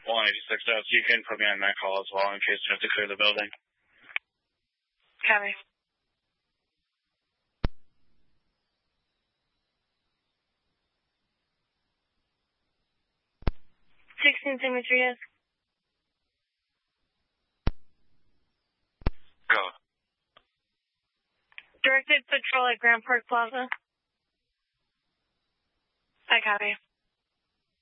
186 out, so you can put me on that call as well in case you have to clear the building. Copy. 16 Demetrius. Go. Directed patrol at Grand Park Plaza. I copy.